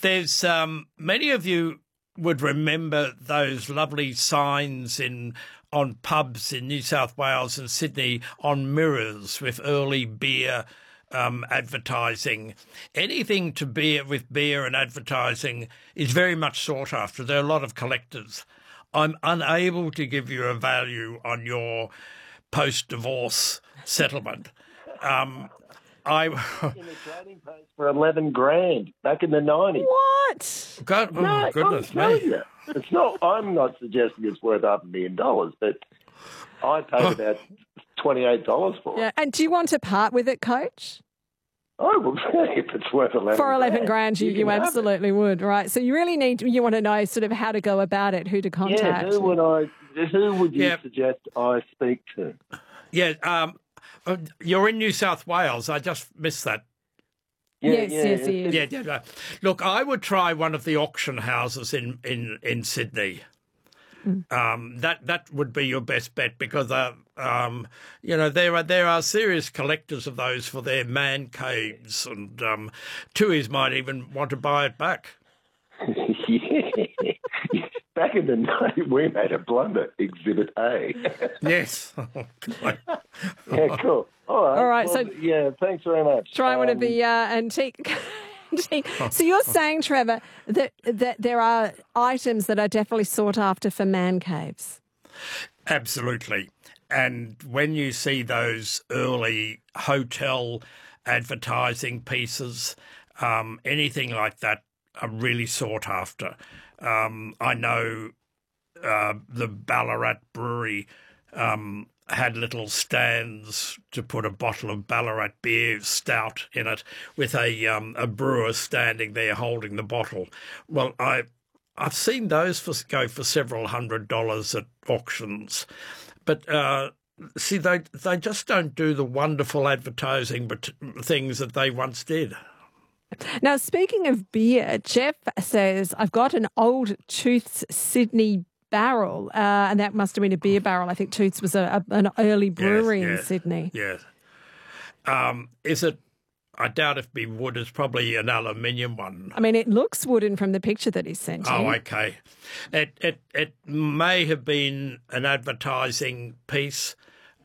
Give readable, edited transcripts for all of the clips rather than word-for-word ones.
There's many of you would remember those lovely signs on pubs in New South Wales and Sydney on mirrors with early beer advertising. Anything to beer with beer and advertising is very much sought after. There are a lot of collectors. I'm unable to give you a value on your post-divorce settlement. In a trading post for 11 grand back in the 90s. What? God, No, goodness I'm telling me. you, it's not. I'm not suggesting it's worth $500,000, but I paid about $28 for it. Yeah. And do you want to part with it, Coach? Oh, well, if it's worth 11 For 11 grand, you you can have it. absolutely would, right? So you really you want to know sort of how to go about it, who to contact. Yeah, who would you Yeah. suggest I speak to? Yeah, you're in New South Wales. I just missed that. Yes, he is. Yeah. Look, I would try one of the auction houses in Sydney. That would be your best bet because there are serious collectors of those for their man caves, and Tui's might even want to buy it back. Back in the night, we made a blunder, Exhibit A. Yes. Yeah, cool. All right. so yeah, thanks very much. try one of the antique. So you're saying, Trevor, that there are items that are definitely sought after for man caves. Absolutely. And when you see those early hotel advertising pieces, anything like that are really sought after. I know the Ballarat Brewery had little stands to put a bottle of Ballarat beer stout in it with a brewer standing there holding the bottle. Well, I've seen those go for several $100s at auctions. But see, they just don't do the wonderful advertising things that they once did. Now, speaking of beer, Jeff says, I've got an old Tooth's Sydney barrel, and that must have been a beer barrel. I think Tooth's was an early brewery in Sydney. Yes. Is it? I doubt if it be wood. It's probably an aluminium one. I mean, it looks wooden from the picture that he sent you. Oh, okay. It may have been an advertising piece.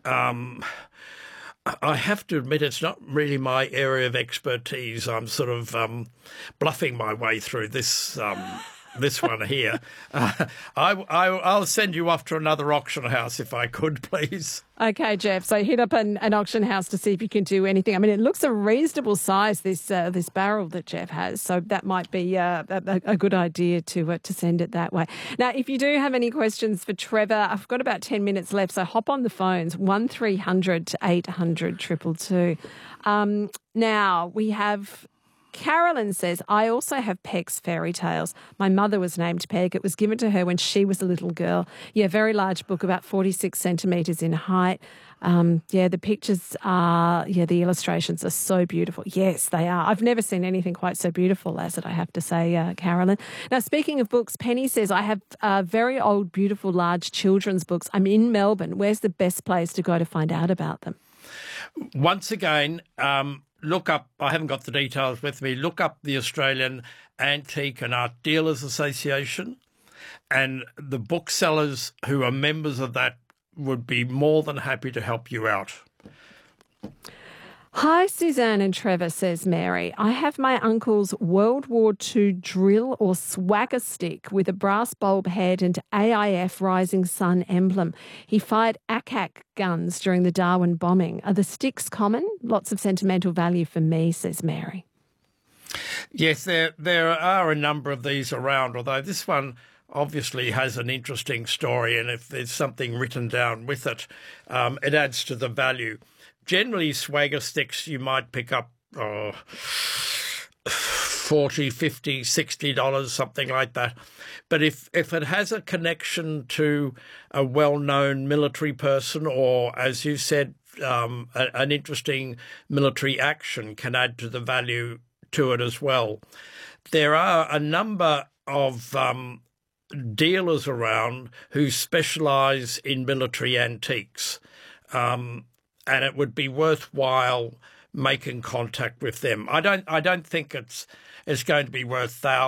I have to admit it's not really my area of expertise. I'm sort of bluffing my way through this this one here. I'll send you off to another auction house if I could, please. Okay, Jeff. So hit up an auction house to see if you can do anything. I mean, it looks a reasonable size, this barrel that Jeff has. So that might be a good idea to send it that way. Now, if you do have any questions for Trevor, I've got about 10 minutes left. So hop on the phones, 1300 800 222. Now, we have... Carolyn says, I also have Peg's Fairy Tales. My mother was named Peg. It was given to her when she was a little girl. Yeah, very large book, about 46 centimetres in height. The pictures are, the illustrations are so beautiful. Yes, they are. I've never seen anything quite so beautiful as it, I have to say, Carolyn. Now, speaking of books, Penny says, I have very old, beautiful, large children's books. I'm in Melbourne. Where's the best place to go to find out about them? Once again, look up, I haven't got the details with me, look up the Australian Antique and Art Dealers Association, and the booksellers who are members of that would be more than happy to help you out. Hi, Suzanne and Trevor, says Mary. I have my uncle's World War II drill or swagger stick with a brass bulb head and AIF Rising Sun emblem. He fired ACAC guns during the Darwin bombing. Are the sticks common? Lots of sentimental value for me, says Mary. Yes, there are a number of these around, although this one obviously has an interesting story, and if there's something written down with it, it adds to the value. Generally, swagger sticks you might pick up $40, $50, $60, something like that. But if it has a connection to a well-known military person or, as you said, an interesting military action can add to the value to it as well. There are a number of dealers around who specialise in military antiques. And it would be worthwhile making contact with them. I don't think it's going to be worth thousands.